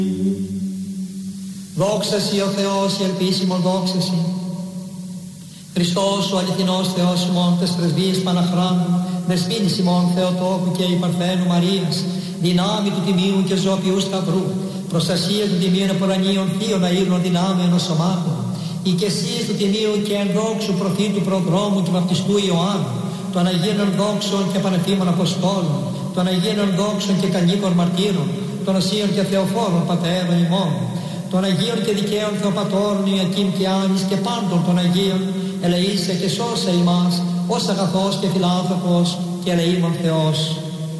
Δόξα Συ ο Θεός, η ελπίσιμον δόξα Συ. Χριστός ο αληθινός Θεός ημών, τες πρεσβείες Παναχράντου, δεσπίνης ημών Θεοτόκου και η Παρθένου Μαρίας, δυνάμει του Τιμίου και ζωοποιού Σταυρού, προστασία του Τιμίου Επορανίων θείων αήρων δυνάμεων σωμάτων, οικεσίες του Τιμίου και ενδόξου προφήτου προδρόμου και βαπτιστού Ιωάννου, των Αγίων ενδόξων και πανεφήμων Αποστόλων, των Αγίων ενδόξων και κανίκων μαρτύρων, των Οσίων και Θεοφόρων Πατέρων ημών, των Αγίων και δικαίων Θεοπατώρων Ιακήμ και Άνης και πάντων των Αγίων, ελεήσε και σώσε ημάς, ως αγαθός και φιλάνθρωπος και ελεήμων Θεός.